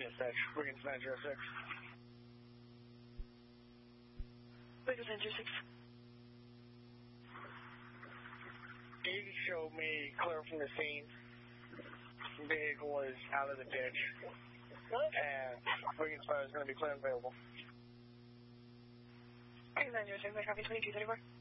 dispatch. Wiggins 906. Wiggins 906. He showed me clear from the scene. Vehicle was out of the ditch. And Wiggins 5 is going to be clear and available. Wiggins 906, I copy 2234.